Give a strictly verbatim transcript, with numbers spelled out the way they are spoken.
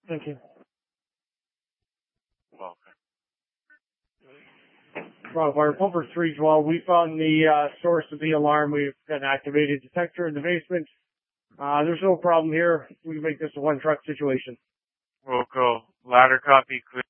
Thank you. Welcome. Toronto Fire Pumper three twelve. We found the uh, source of the alarm. We've got an activated detector in the basement. Uh, there's no problem here. We can make this a one truck situation. We'll go. Ladder copy, clear.